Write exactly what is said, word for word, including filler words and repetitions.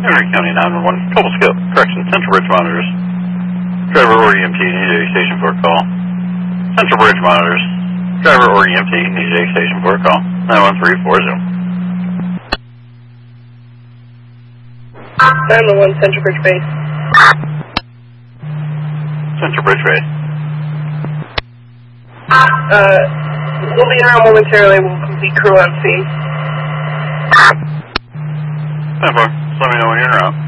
Henry County nine one one, Total Scope, correction, Central Bridge monitors. Driver or E M T, need a station for a call. Central Bridge monitors. Driver or E M T, need a station for a call. nine one three four zero. nine one one, Central Bridge Base. Central Bridge Base. Uh, we'll be around momentarily. We'll complete crew on scene. ten four, just let me know when you're around.